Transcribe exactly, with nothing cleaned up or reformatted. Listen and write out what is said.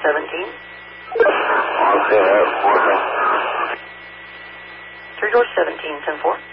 seventeen. Okay, that's working. Three door seventeen, ten four.